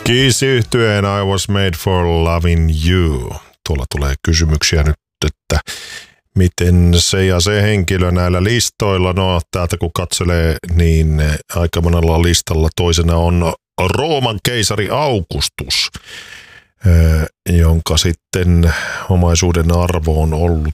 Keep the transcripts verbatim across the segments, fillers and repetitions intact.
Kiss-yhtyeen I was made for loving you. Tuolla tulee kysymyksiä nyt, että miten se ja se henkilö näillä listoilla, no täältä kun katselee, niin aika monella listalla toisena on Rooman keisari Augustus, jonka sitten omaisuuden arvo on ollut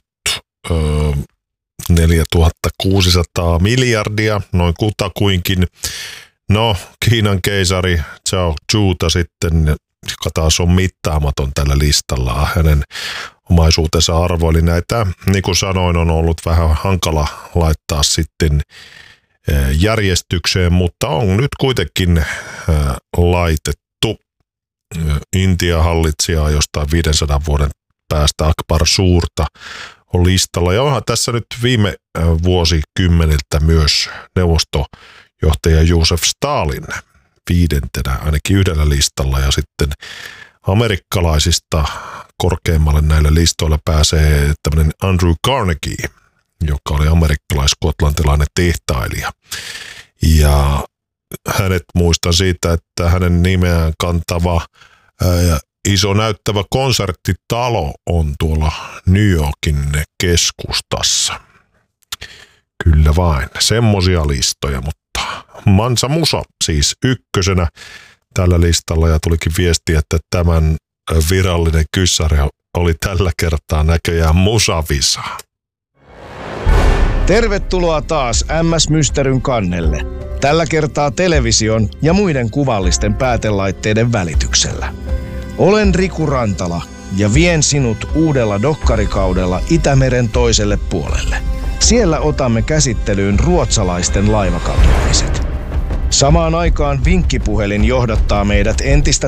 neljätuhattakuusisataa miljardia, noin kutakuinkin. No, Kiinan keisari Zhao Zhuta sitten, joka taas on mittaamaton tällä listalla. Hänen omaisuutensa arvo, eli näitä, niin kuin sanoin, on ollut vähän hankala laittaa sitten järjestykseen, mutta on nyt kuitenkin laitettu. Intia hallitsijaa jostain viidensadan vuoden päästä Akbar Suurta on listalla. Ja onhan tässä nyt viime vuosikymmeneltä myös neuvostojohtaja Josef Stalin viidentenä ainakin yhdellä listalla. Ja sitten amerikkalaisista korkeammalle näillä listoilla pääsee tämmöinen Andrew Carnegie, joka oli amerikkalais-skotlantilainen tehtailija. Ja hänet muistan siitä, että hänen nimeään kantava ää, iso näyttävä konserttitalo on tuolla New Yorkin keskustassa. Kyllä vain, semmosia listoja, mutta Mansa Musa siis ykkösenä tällä listalla, ja tulikin viesti, että tämän virallinen kyssari oli tällä kertaa näköjään Musavisa. Tervetuloa taas M S Mysteryn kannelle. Tällä kertaa television ja muiden kuvallisten päätelaitteiden välityksellä. Olen Riku Rantala ja vien sinut uudella dokkarikaudella Itämeren toiselle puolelle. Siellä otamme käsittelyyn ruotsalaisten laivakatoamiset. Samaan aikaan vinkkipuhelin johdattaa meidät entistä